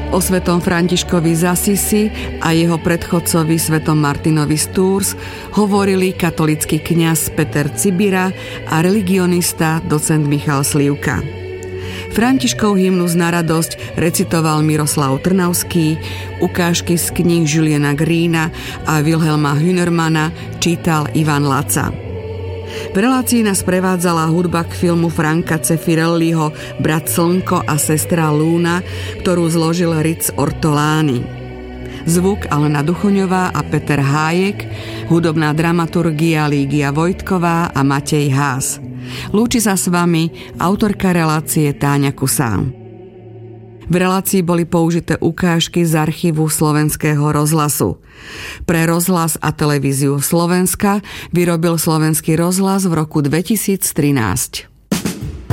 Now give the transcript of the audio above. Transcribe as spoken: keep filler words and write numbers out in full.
O svetom Františkovi z Assisi a jeho predchodcovi svetom Martinovi z Tours hovorili katolický kňaz Peter Cibira a religionista docent Michal Slivka. Františkov hymnus na radosť recitoval Miroslav Trnavský, ukážky z kníh Juliana Greena a Wilhelma Hünermana čítal Ivan Laca. V relácii nás prevádzala hudba k filmu Franka Zeffirelliho Brat Slnko a sestra Lúna, ktorú zložil Ritz Ortolani. Zvuk Alena Duchoňová a Peter Hájek, hudobná dramaturgia Lígia Vojtková a Matej Hás. Lúči sa s vami autorka relácie Táňa Kusán. V relácii boli použité ukážky z archívu Slovenského rozhlasu. Pre rozhlas a televíziu Slovenska vyrobil Slovenský rozhlas v roku dvetisíctrinásť.